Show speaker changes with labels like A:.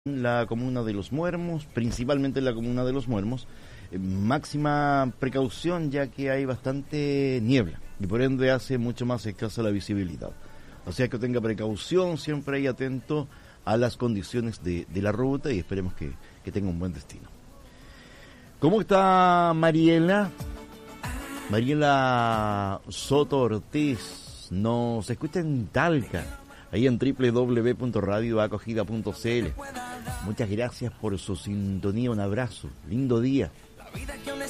A: la comuna de Los Muermos, principalmente en la comuna de Los Muermos, máxima precaución ya que hay bastante niebla y por ende hace mucho más escasa la visibilidad. O sea que tenga precaución, siempre ahí atento a las condiciones de la ruta y esperemos que tenga un buen destino. ¿Cómo está Mariela? Mariela Soto Ortiz nos escucha en Talca, ahí en www.radioacogida.cl. Muchas gracias por su sintonía, un abrazo, lindo día.